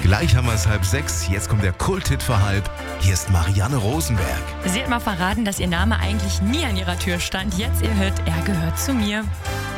Gleich haben wir es 5:30. Jetzt kommt der Kult-Hit für halb. Hier ist Marianne Rosenberg. Sie hat mal verraten, dass ihr Name eigentlich nie an ihrer Tür stand. Jetzt ihr hört, er gehört zu mir.